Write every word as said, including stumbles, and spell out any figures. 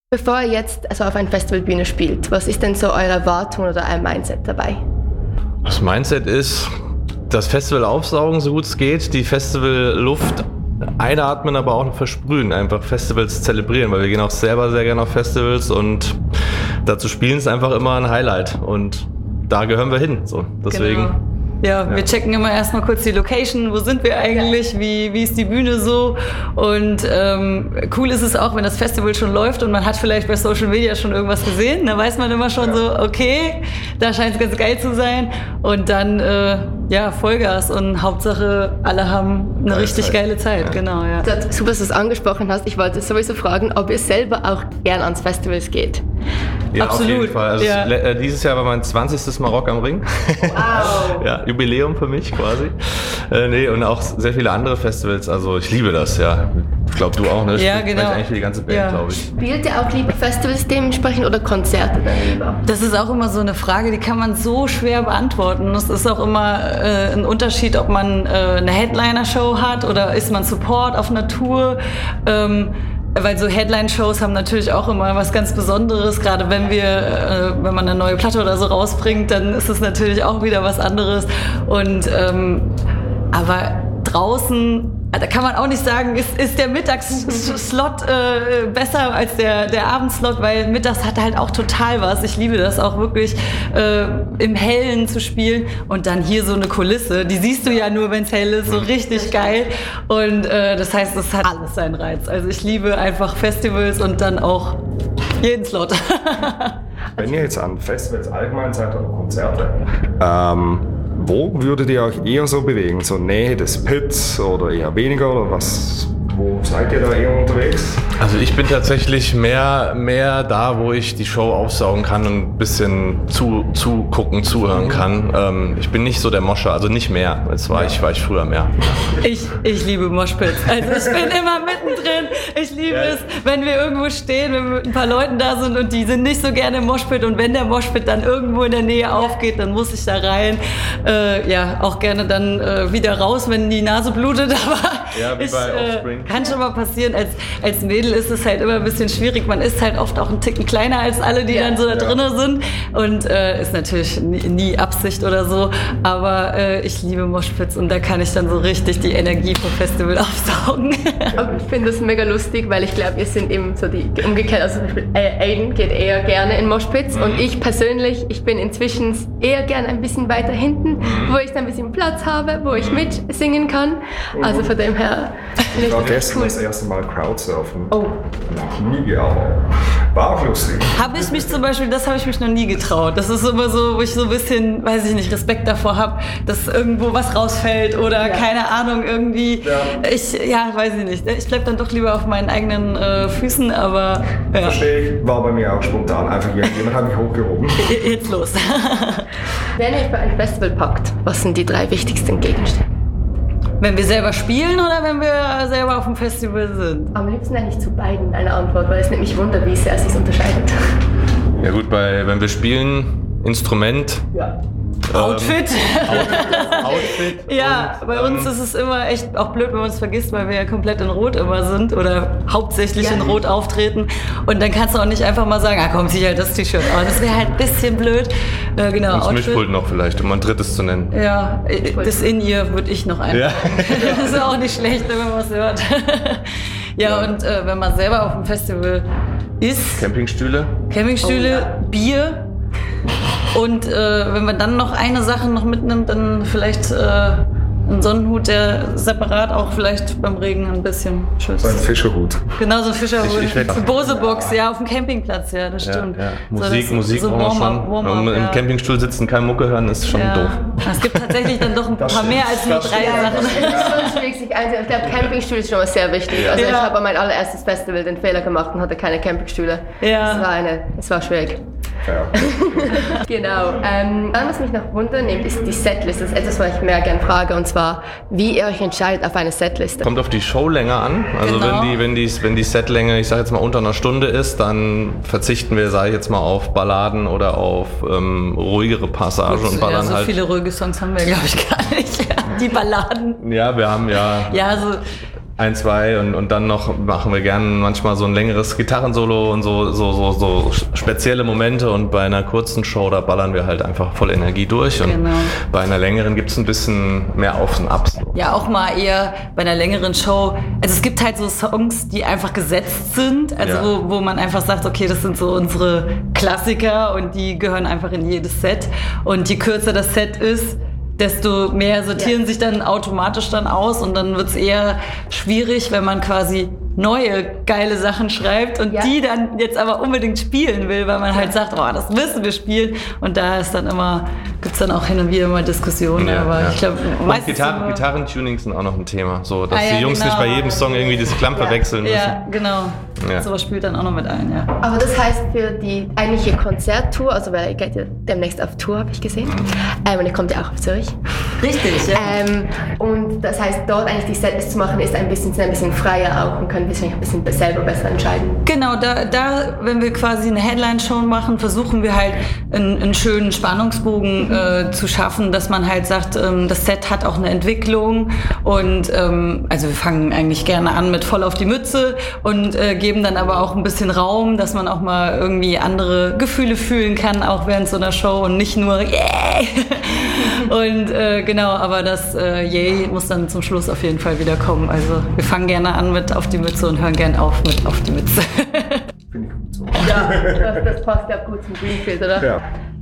Bevor ihr jetzt also auf einer Festivalbühne spielt, was ist denn so eure Erwartung oder euer Mindset dabei? Das Mindset ist, das Festival aufsaugen, so gut es geht, die Festivalluft einatmen, aber auch noch versprühen, einfach Festivals zelebrieren, weil wir gehen auch selber sehr gerne auf Festivals und dazu spielen ist einfach immer ein Highlight und da gehören wir hin, so, deswegen... Genau. Ja, ja, wir checken immer erstmal kurz die Location, wo sind wir eigentlich, wie, wie ist die Bühne so und ähm, cool ist es auch, wenn das Festival schon läuft und man hat vielleicht bei Social Media schon irgendwas gesehen, da weiß man immer schon so, okay, da scheint es ganz geil zu sein und dann äh, ja, Vollgas und Hauptsache alle haben eine geile richtig Zeit. geile Zeit, ja. Genau, ja. Super, dass du es angesprochen hast, ich wollte sowieso fragen, ob ihr selber auch gern ans Festivals geht. Ja, absolut. Auf jeden Fall. Also ja. äh, dieses Jahr war mein zwanzigstes Mal Rock am Ring. Wow. Ja, Jubiläum für mich quasi. Äh, nee, und auch sehr viele andere Festivals. Also ich liebe das, ja. Ich glaube, du auch, ne? Ja, genau. Eigentlich für die ganze Band, ja. glaube ich. Spielt ihr auch lieber Festivals dementsprechend oder Konzerte dann lieber? Das ist auch immer so eine Frage, die kann man so schwer beantworten. Es ist auch immer äh, ein Unterschied, ob man äh, eine Headliner-Show hat oder ist man Support auf einer Tour. Ähm, Weil so Headline-Shows haben natürlich auch immer was ganz Besonderes. Gerade wenn wir, äh, wenn man eine neue Platte oder so rausbringt, dann ist es natürlich auch wieder was anderes. Und ähm, aber draußen, da kann man auch nicht sagen, ist, ist der Mittagsslot äh, besser als der, der Abendslot, weil mittags hat halt auch total was. Ich liebe das auch wirklich äh, im Hellen zu spielen und dann hier so eine Kulisse, die siehst du ja nur, wenn es hell ist, so richtig geil und äh, das heißt, es hat alles seinen Reiz. Also ich liebe einfach Festivals und dann auch jeden Slot. Wenn ihr jetzt an Festivals allgemein seid oder Konzerte, ähm, wo würdet ihr euch eher so bewegen? So Nähe des Pits oder eher weniger? Oder was? Wo seid ihr da eher unterwegs? Also ich bin tatsächlich mehr, mehr da, wo ich die Show aufsaugen kann und ein bisschen zu, zugucken, zuhören kann. Ähm, ich bin nicht so der Moscher, also nicht mehr. Jetzt war ich, war ich früher mehr. Ich, ich liebe Moshpits. Also ich bin immer mittendrin. Ich liebe ja. es, wenn wir irgendwo stehen, wenn wir mit ein paar Leuten da sind und die sind nicht so gerne im Moshpit und wenn der Moshpit dann irgendwo in der Nähe aufgeht, dann muss ich da rein. Äh, ja, auch gerne dann äh, wieder raus, wenn die Nase blutet. Aber ja, wie ich, bei äh, Offspring. Kann schon mal passieren. Als, als Mädel ist es halt immer ein bisschen schwierig. Man ist halt oft auch ein Ticken kleiner als alle, die ja. dann so da ja. drinnen sind. Und äh, ist natürlich nie, nie Absicht oder so. Aber äh, ich liebe Moshpits und da kann ich dann so richtig die Energie vom Festival aufsaugen. Aber ich finde das mega lustig, weil ich glaube, wir sind eben so die umgekehrt. Also zum Beispiel Aiden geht eher gerne in Moshpits mhm. und ich persönlich, ich bin inzwischen eher gerne ein bisschen weiter hinten, mhm. wo ich dann ein bisschen Platz habe, wo ich mitsingen kann. Mhm. Also von dem her. Ich war gestern cool. das erste Mal Crowdsurfen. Oh. Noch nie gearbeitet. War auch lustig. Habe ich mich zum Beispiel, das habe ich mich noch nie getraut. Das ist immer so, wo ich so ein bisschen, weiß ich nicht, Respekt davor habe, dass irgendwo was rausfällt oder ja. keine Ahnung, irgendwie. Ja. Ich, ja, weiß ich nicht. Ich bleib dann doch lieber auf meinen eigenen äh, Füßen, aber. Ja. Verstehe ich, war bei mir auch spontan. Einfach jemand hat mich hochgehoben. Jetzt los. Wenn ihr euch bei einem Festival packt, was sind die drei wichtigsten Gegenstände? Wenn wir selber spielen oder wenn wir selber auf dem Festival sind? Am liebsten eigentlich zu beiden eine Antwort, weil es nimmt mich wunder, wie sehr es sich unterscheidet. Ja gut, bei, wenn wir spielen, Instrument. Ja. Outfit. Ähm, Outfit. Ja, und, bei ähm, uns ist es immer echt auch blöd, wenn man es vergisst, weil wir ja komplett in Rot immer sind oder hauptsächlich ja. in Rot auftreten. Und dann kannst du auch nicht einfach mal sagen, ah komm, zieh halt das T-Shirt an. Das wäre halt ein bisschen blöd. Äh, genau, und das Mischpult noch vielleicht, um ein drittes zu nennen. Ja, das In-Ear würde ich noch einbauen. Ja. Das ist auch nicht schlecht, wenn man was hört. Ja, ja. und äh, wenn man selber auf dem Festival ist. Campingstühle. Campingstühle, oh, ja. Bier. Und äh, wenn man dann noch eine Sache noch mitnimmt, dann vielleicht äh, einen Sonnenhut, der separat auch vielleicht beim Regen ein bisschen schützt. So ein Fischerhut. Genau, so ein Fischerhut. Ich, ich eine Bose-Box, ja, auf dem Campingplatz, ja, das stimmt. Ja, ja. Musik, so, Musik so brauchen wir schon. Warm-up, Im ja. Campingstuhl sitzen, keine Mucke hören, ist schon ja. doof. Es gibt tatsächlich dann doch ein das paar stimmt. mehr als nur drei ja, Sachen. Das ist schon schwierig, sich einzusetzen. Ich glaube, Campingstuhl ist schon mal sehr wichtig. Also ja. ich habe bei meinem allererstes Festival den Fehler gemacht und hatte keine Campingstühle. Ja. Es war eine, es war schwierig. Ja. Genau. Ähm, dann, was mich noch wundernimmt, ist die Setlist. Das ist etwas, was ich mehr gerne frage, und zwar, wie ihr euch entscheidet auf eine Setliste. Kommt auf die Showlänge an. Also genau. wenn die, wenn die, wenn die Setlänge, ich sage jetzt mal unter einer Stunde ist, dann verzichten wir, sage ich jetzt mal, auf Balladen oder auf ähm, ruhigere Passagen und ballern ja, so halt. viele ruhige Songs haben wir, glaube ich, gar nicht. Die Balladen. Ja, wir haben ja. Ja, so. ein, zwei und, und dann noch machen wir gerne manchmal so ein längeres Gitarrensolo und so, so, so, so spezielle Momente und bei einer kurzen Show, da ballern wir halt einfach voll Energie durch und Genau. bei einer längeren gibt es ein bisschen mehr Aufs und Abs. Ja, auch mal eher bei einer längeren Show. Also es gibt halt so Songs, die einfach gesetzt sind, also Ja. wo, wo man einfach sagt, okay, das sind so unsere Klassiker und die gehören einfach in jedes Set. Und je kürzer das Set ist, desto mehr sortieren Ja. sich dann automatisch dann aus und dann wird es eher schwierig, wenn man quasi neue geile Sachen schreibt und Ja. die dann jetzt aber unbedingt spielen will, weil man halt sagt, oh, das müssen wir spielen. Und da ist dann immer, gibt es dann auch hin und wieder mal Diskussionen, Ja, aber ja. ich glaube, Und meistens Gitarren, immer- Gitarrentunings sind auch noch ein Thema, so dass Ah, ja, die Jungs genau. nicht bei jedem Song irgendwie diese Klampe Ja. wechseln müssen. Ja, genau. Ja. Sowas spielt dann auch noch mit ein, ja. Aber das heißt für die eigentliche Konzerttour, also weil ihr geht ja demnächst auf Tour, habe ich gesehen. Ähm, und ihr kommt ja auch auf Zürich. Richtig, ja. Ähm, und das heißt, dort eigentlich die Setlist zu machen, ist ein bisschen, sind ein bisschen freier auch und können sich ein bisschen selber besser entscheiden. Genau, da, da, wenn wir quasi eine Headline-Show machen, versuchen wir halt einen, einen schönen Spannungsbogen äh, zu schaffen, dass man halt sagt, ähm, das Set hat auch eine Entwicklung und ähm, also wir fangen eigentlich gerne an mit voll auf die Mütze und äh, geben dann aber auch ein bisschen Raum, dass man auch mal irgendwie andere Gefühle fühlen kann, auch während so einer Show und nicht nur yeah! Und äh, genau, aber das äh, Yay muss dann zum Schluss auf jeden Fall wieder kommen. Also wir fangen gerne an mit auf die Mütze und hören gerne auf mit auf die Mütze. Finde ich gut so. Ja, das, das passt ja gut zum Greenfield, oder? Ja.